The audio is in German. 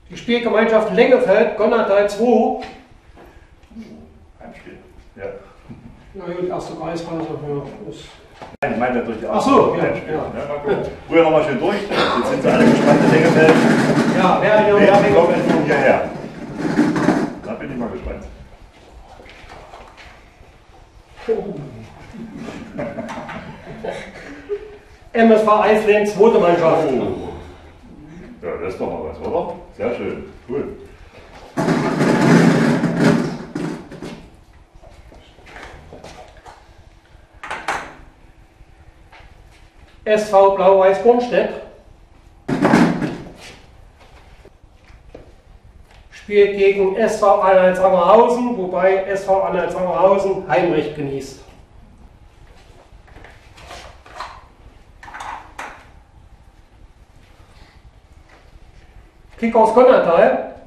Die Spielgemeinschaft Lengefeld, Gonnertal 2. Heimspiel. Ja. Na gut, erste Kreisphase. Nein, ich meine durch die Ach so, ja. Heimspiel. Ja. Mal gucken. Früher nochmal schön durch. Jetzt sind sie alle gespannt in Lengefeld. Ja, wer kommt denn nun hierher? Da bin ich mal gespannt. MSV Eisleben, zweite Mannschaft. Oh. Ja, das ist doch mal was, oder? Sehr schön. Cool. SV Blau-Weiß Bornstedt spielt gegen SV Anhalt-Sangerhausen, wobei SV Anhalt-Sangerhausen Heimrecht genießt. Kickers Gonnertal